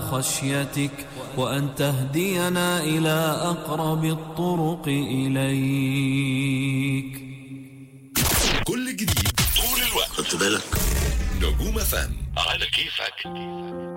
خشيتك، وأن تهدينا إلى أقرب الطرق إليك. كل جديد طول الوقت، خدت بالك؟ نجوم فهم على كيفك.